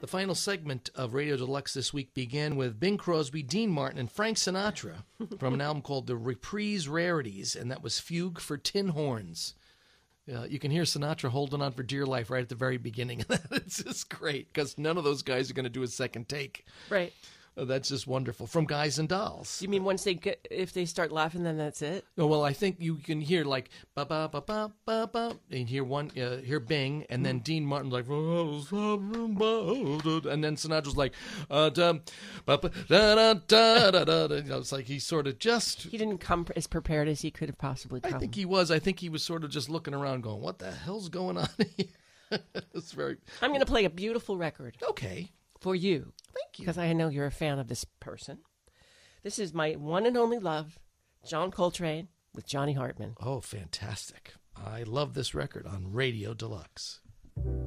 The final segment of Radio Deluxe this week began with Bing Crosby, Dean Martin, and Frank Sinatra from an album called The Reprise Rarities, and that was Fugue for Tin Horns. You can hear Sinatra holding on for dear life right at the very beginning. It's just great because none of those guys are going to do a second take. Right. That's just wonderful. From Guys and Dolls. You mean if they start laughing, then that's it? No, well, I think you can hear like ba ba ba ba ba ba, and hear Bing, and then Dean Martin like, and then Sinatra's like, it's like he sort of he didn't come as prepared as he could have possibly come. I think he was. I think he was sort of just looking around, going, "What the hell's going on here?" It's very. I'm going to play a beautiful record. Okay. For you. Thank you. Because I know you're a fan of this person. This is my one and only love, John Coltrane with Johnny Hartman. Oh, fantastic. I love this record on Radio Deluxe.